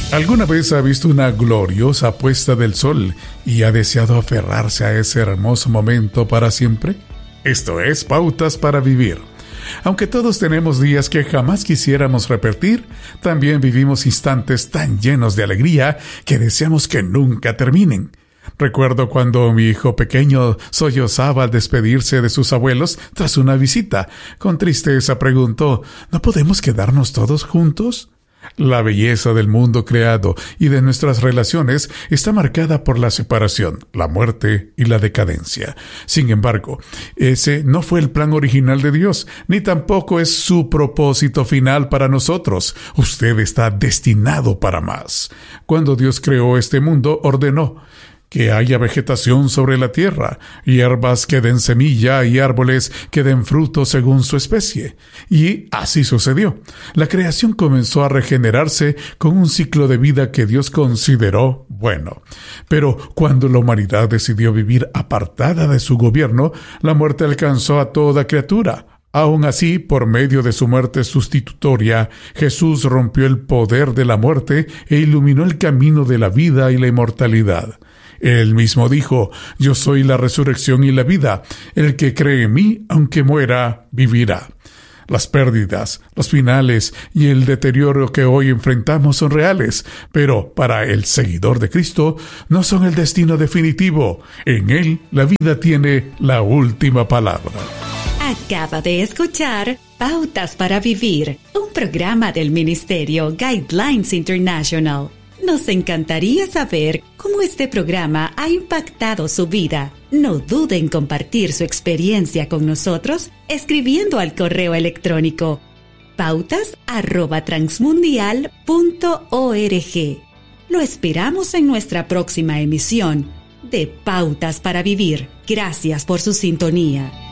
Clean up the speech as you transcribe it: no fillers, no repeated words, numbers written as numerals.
¿Alguna vez ha visto una gloriosa puesta del sol y ha deseado aferrarse a ese hermoso momento para siempre? Esto es Pautas para Vivir. Aunque todos tenemos días que jamás quisiéramos repetir, también vivimos instantes tan llenos de alegría que deseamos que nunca terminen. Recuerdo cuando mi hijo pequeño sollozaba al despedirse de sus abuelos tras una visita. Con tristeza preguntó: ¿no podemos quedarnos todos juntos? La belleza del mundo creado y de nuestras relaciones está marcada por la separación, la muerte y la decadencia. Sin embargo, ese no fue el plan original de Dios, ni tampoco es su propósito final para nosotros. Usted está destinado para más. Cuando Dios creó este mundo, ordenó que haya vegetación sobre la tierra, hierbas que den semilla y árboles que den fruto según su especie. Y así sucedió. La creación comenzó a regenerarse con un ciclo de vida que Dios consideró bueno. Pero cuando la humanidad decidió vivir apartada de su gobierno, la muerte alcanzó a toda criatura. Aún así, por medio de su muerte sustitutoria, Jesús rompió el poder de la muerte e iluminó el camino de la vida y la inmortalidad. Él mismo dijo: yo soy la resurrección y la vida. El que cree en mí, aunque muera, vivirá. Las pérdidas, los finales y el deterioro que hoy enfrentamos son reales, pero para el seguidor de Cristo no son el destino definitivo. En Él, la vida tiene la última palabra. Acaba de escuchar Pautas para Vivir, un programa del Ministerio Guidelines International. Nos encantaría saber cómo este programa ha impactado su vida. No dude en compartir su experiencia con nosotros escribiendo al correo electrónico pautas@transmundial.org. Lo esperamos en nuestra próxima emisión de Pautas para Vivir. Gracias por su sintonía.